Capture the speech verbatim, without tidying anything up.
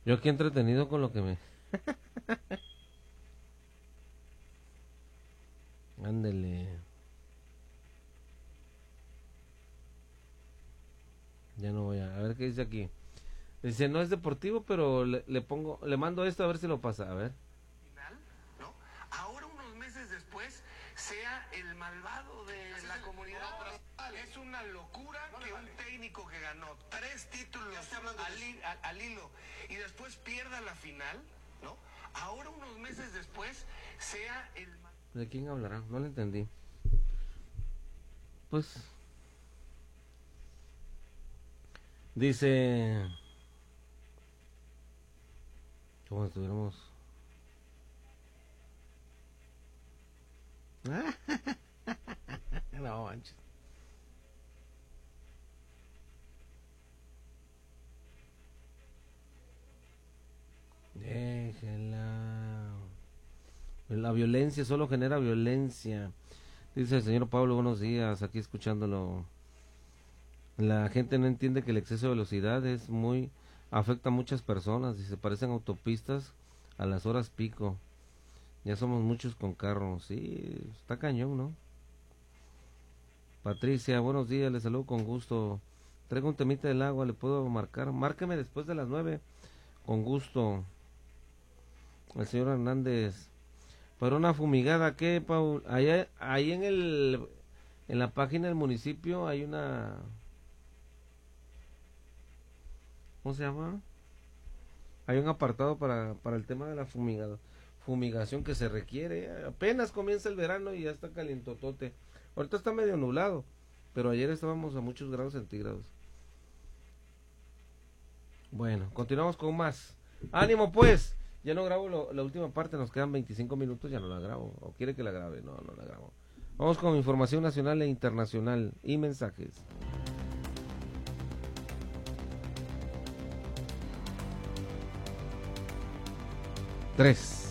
Yo aquí entretenido con lo que me... Ándele. Ya no voy a... A ver qué dice aquí. Dice, no es deportivo, pero le, le pongo... Le mando esto a ver si lo pasa. A ver. Final, ¿no? Ahora unos meses después sea el malvado de la comunidad. Es una locura que un técnico que ganó tres títulos al, hi- al, al hilo y después pierda la final, ¿no? Ahora unos meses después sea el... ¿De quién hablará? No le entendí. Pues... Dice... Como si estuviéramos... No manches. Déjela. La violencia solo genera violencia. Dice el señor Pablo, buenos días, aquí escuchándolo. La gente no entiende que el exceso de velocidad es muy... afecta a muchas personas y se parecen autopistas a las horas pico. Ya somos muchos con carros, sí, está cañón, ¿no? Patricia, buenos días, le saludo con gusto. Traigo un temita del agua, le puedo marcar. Márqueme después de las nueve, con gusto. El señor Hernández. ¿Para una fumigada qué, Paul? Allá, ahí en el... En la página del municipio hay una... ¿Cómo se llama? Hay un apartado para, para el tema de la fumigada, fumigación que se requiere. Apenas comienza el verano y ya está calientotote. Ahorita está medio nublado, pero ayer estábamos a muchos grados centígrados. Bueno, continuamos con más. ¡Ánimo pues! Ya no grabo lo, la última parte, nos quedan veinticinco minutos, ya no la grabo. ¿O quiere que la grabe? No, no la grabo. Vamos con información nacional e internacional y mensajes. Tres.